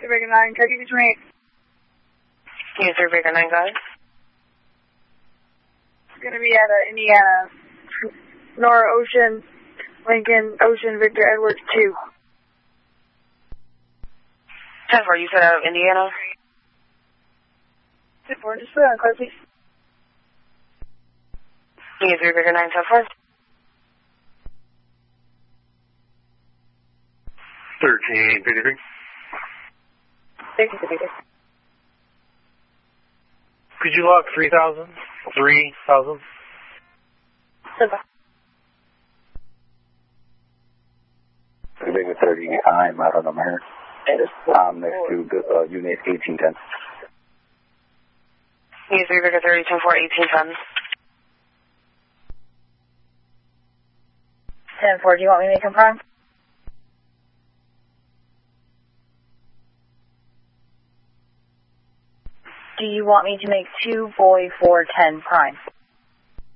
Victor 9, try to get me. User Victor 9, guys. It's going to be at Indiana. Nora Ocean, Lincoln, Ocean, Victor Edwards 2. 10-4, you said out of Indiana? 10-4, just put it on clear, please. User Victor 9, 10-4. 1353. 60. Could you log 3,000? 3,000? Big 30, I'm out on America. Next to unit 1810. User Victor 30, 10-4, 1810. 10-4, do you want me to make him prime? Do you want me to make 2 boy 410 prime?